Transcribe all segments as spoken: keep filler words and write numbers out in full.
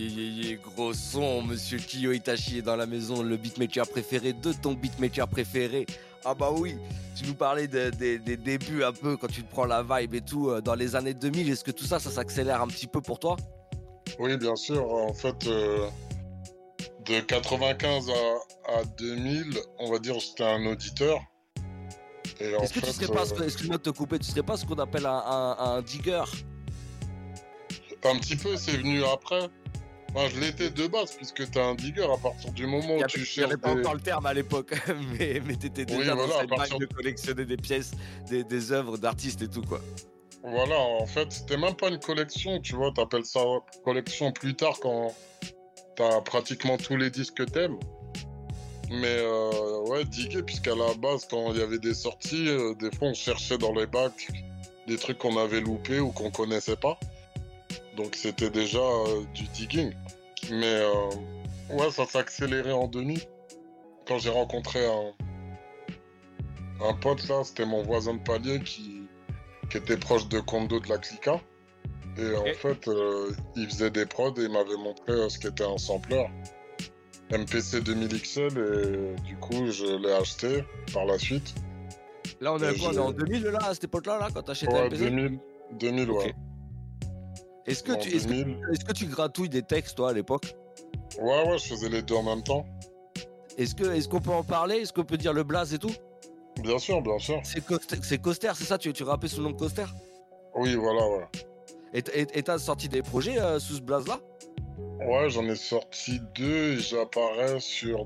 Yeah, yeah, gros son, monsieur Kiyo Itachi est dans la maison, le beatmaker préféré de ton beatmaker préféré. Ah bah oui, tu nous parlais des de, de, débuts un peu, quand tu te prends la vibe et tout, dans les années deux mille, est-ce que tout ça, ça s'accélère un petit peu pour toi? Oui, bien sûr, en fait, euh, de quatre-vingt-quinze à, à deux mille, on va dire, j'étais un auditeur. Et en est-ce que fait, tu serais pas, euh, excuse-moi de te couper, tu serais pas ce qu'on appelle un, un, un digger? un petit peu, c'est venu après. Enfin, je l'étais de base, puisque t'es un digger à partir du moment où tu Il n'y cherches avait pas des... encore le terme à l'époque, mais, mais t'étais Oui, déjà voilà, dans à cette partir vague de collectionner des pièces, des, des œuvres d'artistes et tout quoi. Voilà, en fait, c'était même pas une collection, tu vois, t'appelles ça collection plus tard quand t'as pratiquement tous les disques que t'aimes. Mais euh, ouais, diguer, puisqu'à la base, quand il y avait des sorties, euh, des fois on cherchait dans les bacs des trucs qu'on avait loupés ou qu'on connaissait pas. Donc c'était déjà euh, du digging. Mais euh, ouais, ça s'est accéléré en deux mille. Quand j'ai rencontré un, un pote là, c'était mon voisin de palier qui, qui était proche de Kondo de la Clica. Et Ok. en fait, euh, il faisait des prods et il m'avait montré euh, ce qu'était un sampler. M P C deux mille X L et du coup, je l'ai acheté par la suite. Là on est Et à quoi? On est en j'ai... deux mille là, à cette époque-là, là, quand t'achètes un Ouais, M P C? deux mille, deux mille, Ok. ouais. Est-ce que En tu, est-ce que, deux mille. est-ce que tu gratouilles des textes toi à l'époque? Ouais, ouais, je faisais les deux en même temps. Est-ce que, est-ce qu'on peut en parler? Est-ce qu'on peut dire le blaze et tout? Bien sûr, bien sûr. C'est Coster, c'est Coster, c'est ça? Tu, tu rappais sous le nom de Coster? Oui, voilà, ouais. Et, et, et t'as sorti des projets euh, sous ce blaze là? Ouais, j'en ai sorti deux et j'apparais sur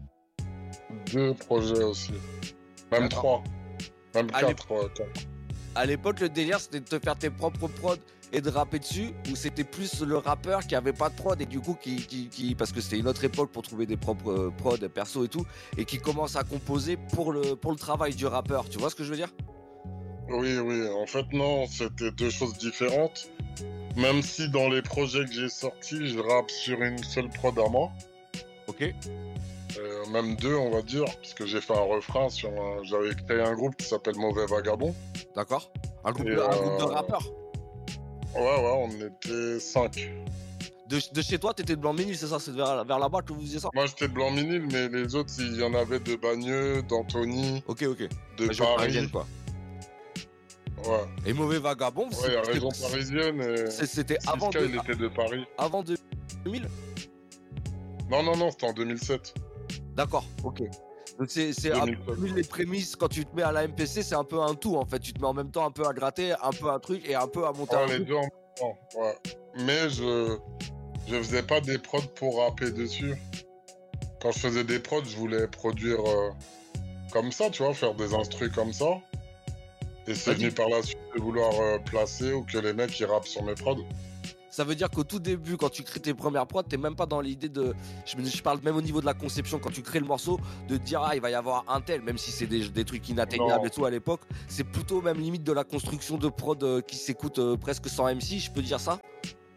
deux projets aussi. Même D'accord. trois. Même À quatre, ouais, quatre. À l'époque, le délire, c'était de te faire tes propres prods et de rapper dessus, ou c'était plus le rappeur qui avait pas de prod et du coup qui, qui, qui parce que c'était une autre époque pour trouver des propres euh, prods perso et tout, et qui commence à composer pour le pour le travail du rappeur. Tu vois ce que je veux dire? Oui, oui, en fait, non, c'était deux choses différentes. Même si dans les projets que j'ai sortis, je rappe sur une seule prod à moi. Ok. Euh, même deux, on va dire, parce que j'ai fait un refrain sur un... J'avais créé un groupe qui s'appelle Mauvais Vagabond. D'accord. Un groupe, Et de, un groupe de euh... rappeurs. ouais, ouais, on était cinq. De, de chez toi, t'étais de Blanc-Ménil, c'est ça? C'est vers, vers là-bas que vous faisiez ça? Moi, j'étais de Blanc-Ménil, mais les autres, il y en avait de Bagneux, d'Antony, Ok, ok. de Région Paris. parisienne, quoi. Ouais. Et Mauvais Vagabond, Ouais, la région parisienne. Et... c'était avant, Siska, de, il était de Paris. avant deux mille? Non, non, non, c'était en deux mille sept. D'accord, ok. Donc c'est, c'est un peu les prémices, quand tu te mets à la M P C, c'est un peu un tout en fait. Tu te mets en même temps un peu à gratter, un peu un truc et un peu à monter ouais, un les truc. deux en même temps, ouais. Mais je... je faisais pas des prods pour rapper dessus. Quand je faisais des prods, je voulais produire euh, comme ça, tu vois, faire des instrus comme ça. Et c'est Vas-y. venu par la suite de vouloir euh, placer ou que les mecs ils rappent sur mes prods. Ça veut dire qu'au tout début, quand tu crées tes premières prods, t'es même pas dans l'idée de. Je, je parle même au niveau de la conception, quand tu crées le morceau, de te dire ah il va y avoir un tel, même si c'est des, des trucs inatteignables Non. et tout à l'époque. C'est plutôt même limite de la construction de prod euh, qui s'écoute euh, presque sans M C, je peux dire ça?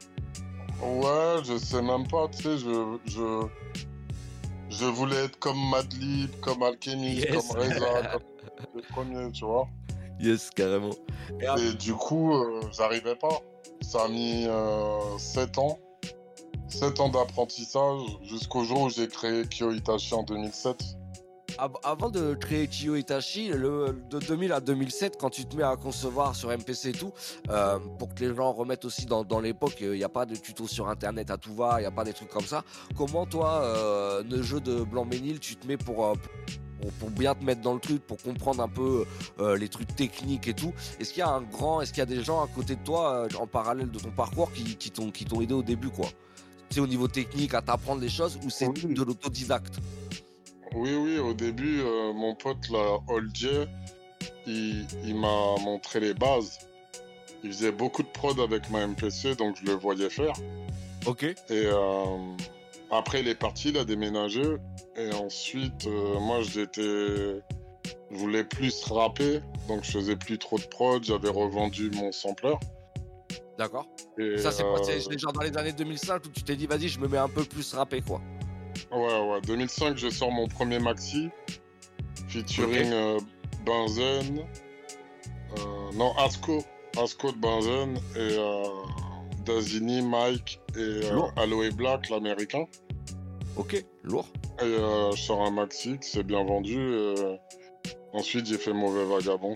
Ouais, je sais même pas, tu sais, je, je, je voulais être comme Madlib, comme Alchemist, Yes. comme Reza, comme les premiers, tu vois. Yes, carrément. Et, et du coup, euh, j'arrivais pas. Ça a mis euh, sept ans. sept ans d'apprentissage jusqu'au jour où j'ai créé Kyo Itachi en deux mille sept. Avant de créer Kiyo Itachi, le, de deux mille à deux mille sept, quand tu te mets à concevoir sur M P C et tout, euh, pour que les gens remettent aussi dans, dans l'époque, il n'y a pas de tutos sur internet à tout va, il n'y a pas des trucs comme ça. Comment toi, euh, le jeu de Blanc-Ménil, tu te mets pour, euh, pour, pour bien te mettre dans le truc, pour comprendre un peu euh, les trucs techniques et tout? Est-ce qu'il y a un grand, est-ce qu'il y a des gens à côté de toi, euh, en parallèle de ton parcours, qui, qui t'ont qui t'ont aidé au début, quoi? Tu sais, au niveau technique, à t'apprendre les choses, ou c'est Oui. de l'autodidacte? Oui, oui, au début, euh, mon pote, là, Oldier, il, il m'a montré les bases. Il faisait beaucoup de prod avec ma M P C, donc je le voyais faire. Ok. Et euh, après, il est parti, il a déménagé. Et ensuite, euh, moi, j'étais... Je voulais plus rapper, donc je faisais plus trop de prod, j'avais revendu mon sampler. D'accord. Et Ça, c'est quoi? euh, C'est genre dans les années deux mille cinq où tu t'es dit, vas-y, je me mets un peu plus rappé, quoi. Ouais, ouais, deux mille cinq, je sors mon premier maxi, featuring Ok. euh, Benzen, euh, non, Asco, Asco de Benzen, et euh, Dazini, Mike et euh, Lourd. Aloe Black, l'américain. Ok, lourd. Et euh, je sors un maxi qui s'est bien vendu. Et... Ensuite, j'ai fait Mauvais Vagabond.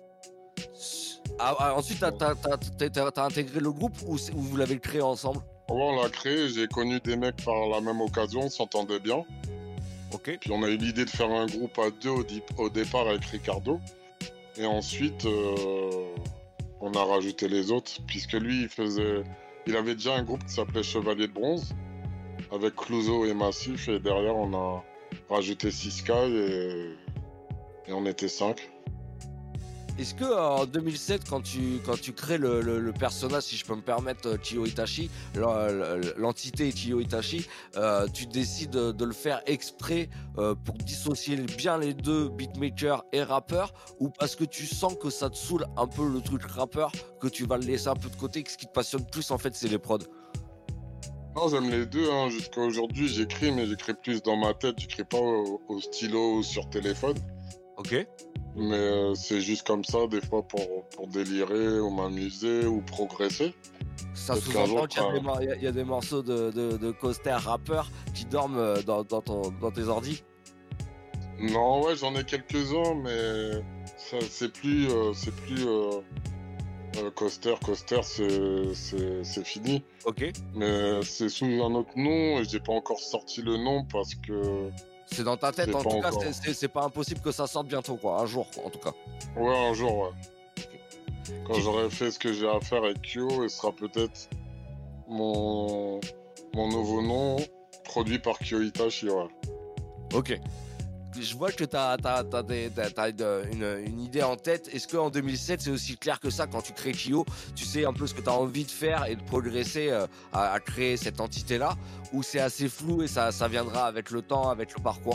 Ah, ah, ensuite, t'as, t'as, t'as, t'as, t'as intégré le groupe ou, ou vous l'avez créé ensemble? Ouais, on l'a créé, j'ai connu des mecs par la même occasion, on s'entendait bien. Ok. Puis on a eu l'idée de faire un groupe à deux au, di- au départ avec Ricardo. Et ensuite, euh, on a rajouté les autres, puisque lui, il faisait... Il avait déjà un groupe qui s'appelait Chevalier de Bronze, avec Clouseau et Massif, et derrière, on a rajouté Sisky et... et on était cinq. Est-ce que en deux mille sept, quand tu, quand tu crées le, le, le personnage, si je peux me permettre, Chiyo Itachi, l'entité Chiyo Itachi, euh, tu décides de le faire exprès euh, pour dissocier bien les deux, beatmaker et rappeur, ou parce que tu sens que ça te saoule un peu le truc rappeur, que tu vas le laisser un peu de côté, que ce qui te passionne plus en fait c'est les prods? Non, j'aime les deux, hein. Jusqu'à aujourd'hui, j'écris, mais j'écris plus dans ma tête, j'écris pas au, au stylo ou sur téléphone. Ok. Mais euh, c'est juste comme ça, des fois pour, pour délirer ou m'amuser ou progresser. Ça Parce qu'un sous-entend jour, qu'il y a, quand- des, mor- il y a- il y a des morceaux de, de, de coaster rappeurs qui dorment euh, dans, dans, ton, dans tes ordis. Non, ouais, j'en ai quelques-uns, mais ça, c'est plus, euh, c'est plus euh, euh, coaster, coaster, c'est, c'est, c'est fini. Ok. Mais c'est sous un autre nom et j'ai pas encore sorti le nom parce que C'est dans ta tête, C'est en pas tout cas, encore. c'est- c'est c'est pas impossible que ça sorte bientôt, quoi. Un jour, en tout cas. ouais, un jour, ouais. Quand Qui- j'aurai fait ce que j'ai à faire avec Kyo, ce sera peut-être mon mon nouveau nom produit par Kyo Itachi, ouais. Ok. Je vois que t'as as, une, une idée en tête. Est-ce qu'en deux mille sept, c'est aussi clair que ça, quand tu crées Kyo, tu sais un peu ce que tu as envie de faire et de progresser euh, à, à créer cette entité-là, ou c'est assez flou et ça, ça viendra avec le temps, avec le parcours?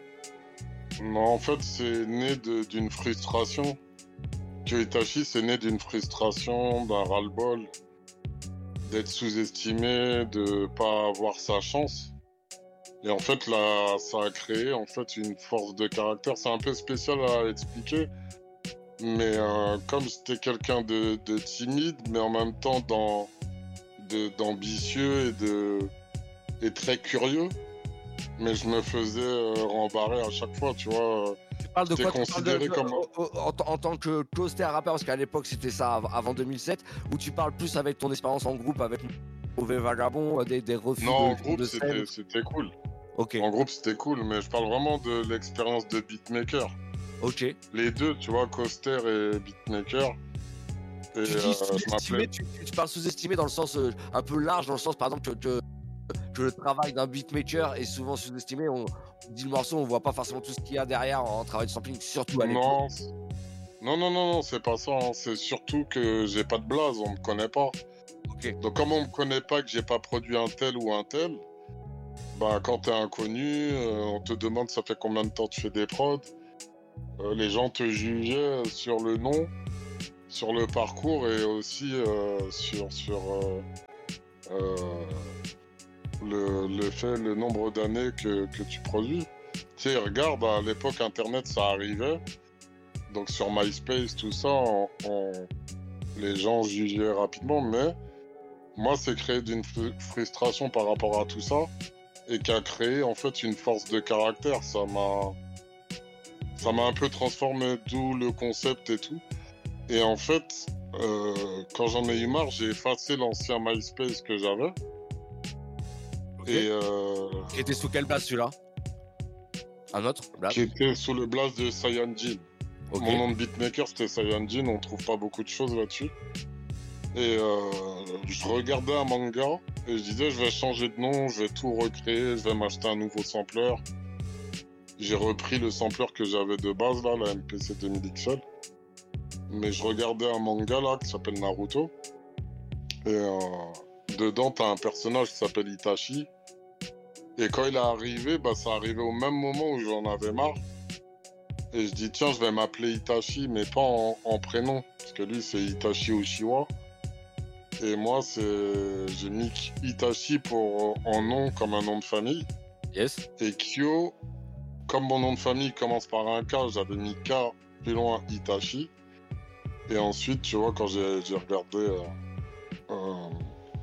Non, en fait, c'est né de- d'une frustration. Kyo Itachi, c'est né d'une frustration, d'un ras-le-bol, d'être sous-estimé, de pas avoir sa chance. Et en fait, là, ça a créé en fait une force de caractère. C'est un peu spécial à expliquer, mais euh, comme j'étais quelqu'un de, de timide, mais en même temps dans, de- d'ambitieux et, de, et très curieux, mais je me faisais euh, rembarrer à chaque fois, tu vois. Tu parles de J'étais quoi? Tu parles de, considéré de- comme... en, en- en tant que coaster rappeur, parce qu'à l'époque c'était ça av- avant deux mille sept, ou tu parles plus avec ton expérience en groupe, avec Mauvais Vagabond, euh, des, des refus Non, en de, groupe, de scène? c'était, c'était cool. Ok, En groupe, c'était cool, mais je parle vraiment de l'expérience de beatmaker. ok. Les deux, tu vois, coaster et beatmaker. Et Tu euh, dis je sous-estimé, m'appelais... tu, tu parles sous-estimé dans le sens euh, un peu large, dans le sens par exemple que, que, que le travail d'un beatmaker est souvent sous-estimé. On, on dit le morceau, on voit pas forcément tout ce qu'il y a derrière en, en travail de sampling, surtout à l'époque. Non, c'est- non, non, non, non, c'est pas ça, hein. C'est surtout que j'ai pas de blase, on me connaît pas. Ok, Donc comme on me connaît pas, que j'ai pas produit un tel ou un tel, bah quand t'es inconnu, euh, on te demande ça fait combien de temps tu fais des prods. Euh, les gens te jugeaient sur le nom, sur le parcours et aussi euh, sur, sur euh, euh, le, le fait, le nombre d'années que, que tu produis. Tu sais, regarde, à l'époque Internet ça arrivait. Donc sur MySpace, tout ça, on- on- les gens jugeaient rapidement, mais moi, c'est créé d'une fru- frustration par rapport à tout ça et qui a créé en fait une force de caractère. Ça m'a, ça m'a un peu transformé, d'où le concept et tout. Et en fait, euh, quand j'en ai eu marre, j'ai effacé l'ancien MySpace que j'avais. ok. Et euh, Qui était sous quelle base celui-là? Un autre blague? qui était sous le blast de Cyan Jin. Ok. Mon nom de beatmaker, c'était Cyan Jin, on trouve pas beaucoup de choses là-dessus. Et euh, je regardais un manga et je disais, je vais changer de nom, je vais tout recréer, je vais m'acheter un nouveau sampler. J'ai repris le sampler que j'avais de base, là, la M P C deux mille X L. Mais je regardais un manga, là, qui s'appelle Naruto. Et euh, dedans, t'as un personnage qui s'appelle Itachi. Et quand il est arrivé, bah, ça arrivait au même moment où j'en avais marre. Et je dis, tiens, je vais m'appeler Itachi, mais pas en, en prénom. Parce que lui, c'est Itachi Uchiwa. Et moi, c'est j'ai mis Itachi pour, en nom, comme un nom de famille. Yes. Et Kyo, comme mon nom de famille commence par un K, j'avais mis K plus loin Itachi. Et ensuite, tu vois, quand j'ai j'ai regardé euh, euh,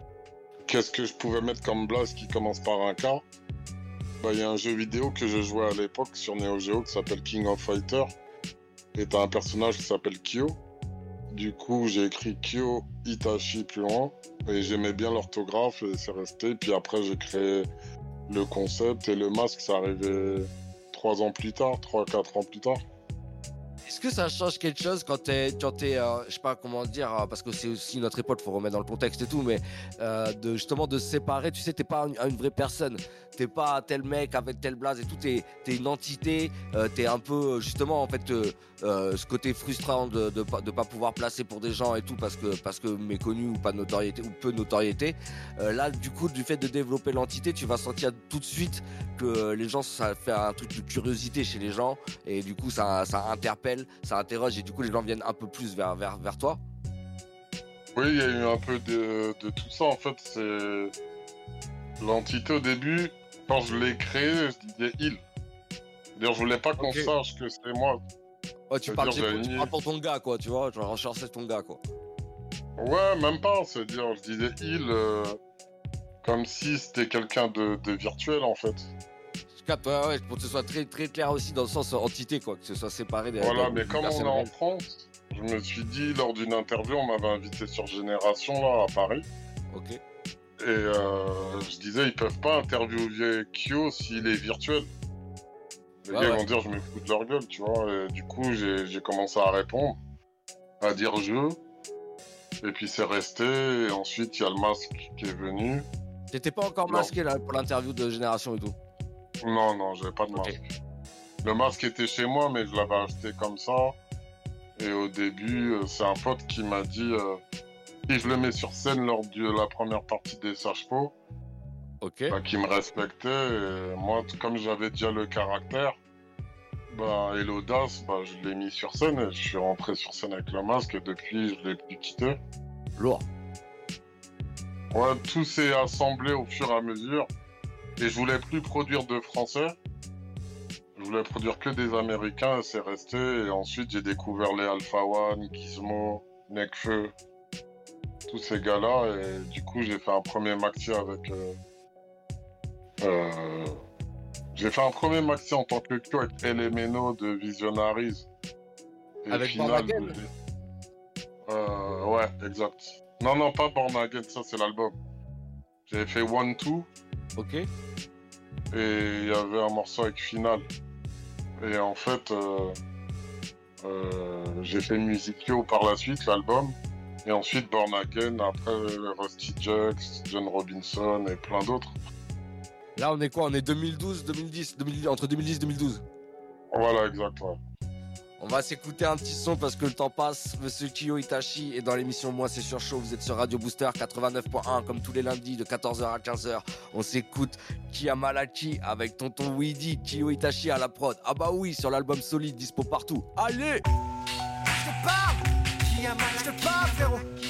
qu'est-ce que je pouvais mettre comme blase qui commence par un K? Bah, il y a un jeu vidéo que je jouais à l'époque sur Neo Geo qui s'appelle King of Fighter. Et t'as un personnage qui s'appelle Kyo. Du coup, j'ai écrit Kyo Itachi plus loin. Et j'aimais bien l'orthographe et c'est resté. Puis après, j'ai créé le concept et le masque, ça arrivait trois ans plus tard, trois, quatre ans plus tard. Est-ce que ça change quelque chose quand t'es, quand t'es euh, je sais pas comment dire, euh, parce que c'est aussi notre époque, faut remettre dans le contexte et tout, mais euh, de justement de se séparer, tu sais, t'es pas une, une vraie personne, t'es pas tel mec avec tel blaze et tout, t'es, t'es une entité, euh, t'es un peu justement en fait euh, euh, ce côté frustrant de, de, de, de pas pouvoir placer pour des gens et tout parce que parce que méconnu ou pas de notoriété ou peu de notoriété. Euh, là, du coup, du fait de développer l'entité, tu vas sentir tout de suite que les gens, ça fait un truc de curiosité chez les gens et du coup, ça, ça interpelle. Ça interroge et du coup les gens viennent un peu plus vers, vers, vers toi. Oui, il y a eu un peu de, de tout ça en fait. C'est l'entité au début, quand je l'ai créé, je disais il. C'est-à-dire, je voulais pas qu'on okay. sache que c'est moi. Ouais, tu parles, tu parles pour ton gars, quoi, tu vois, genre rechercher ton gars, quoi. Ouais, même pas, c'est-à-dire, je disais il euh, comme si c'était quelqu'un de, de virtuel en fait. Ouais, ouais, pour que ce soit très, très clair aussi dans le sens entité, quoi, que ce soit séparé des. Voilà, des, mais des comme on est en France, je me suis dit, lors d'une interview, on m'avait invité sur Génération, là, à Paris. Ok. Et euh, je disais, ils peuvent pas interviewer Kyo s'il est virtuel. Les ouais, gars ouais. vont dire, je me fous de leur gueule, tu vois. Et du coup, j'ai, j'ai commencé à répondre, à dire je. Et puis c'est resté. Et ensuite, il y a le masque qui est venu. T'étais pas encore masqué là pour l'interview de Génération et tout? Non, non, j'avais pas de masque. Okay. Le masque était chez moi, mais je l'avais acheté comme ça. Et au début, c'est un pote qui m'a dit euh, si je le mets sur scène lors de la première partie des Sages-Po, okay. bah, qui me respectait. Et moi, comme j'avais déjà le caractère bah, et l'audace, bah, je l'ai mis sur scène. Et je suis rentré sur scène avec le masque et depuis, je l'ai plus quitté. Lourd. Ouais, tout s'est assemblé au fur et à mesure. Et je voulais plus produire de français. Je voulais produire que des américains et c'est resté. Et ensuite, j'ai découvert les Alpha One, Gizmo, Nekfeu, tous ces gars-là. Et du coup, j'ai fait un premier maxi avec. Euh, euh, j'ai fait un premier maxi en tant que Q avec Elemeno de Visionaries. Et avec Born Again de... euh, Ouais, exact. Non, non, pas Born Again, ça c'est l'album. J'avais fait One Two. Ok. Et il y avait un morceau avec Final. Et en fait, euh, euh, j'ai fait Musicio par la suite, l'album. Et ensuite Born Again, après Rusty Jux, John Robinson et plein d'autres. Là, on est quoi? On est deux mille douze, deux mille dix, deux mille dix, entre deux mille dix et deux mille douze. Voilà, exact, ouais. On va s'écouter un petit son parce que le temps passe. Monsieur Kyo Itachi est dans l'émission Moi c'est sur chaud. Vous êtes sur Radio Booster quatre-vingt-neuf point un comme tous les lundis de quatorze heures à quinze heures. On s'écoute Kiamalaki avec Tonton Weedy, Kyo Itachi à la prod. Ah bah oui, sur l'album Solide, dispo partout. Allez! Je te parle, Kiamalaki, je te parle frérot.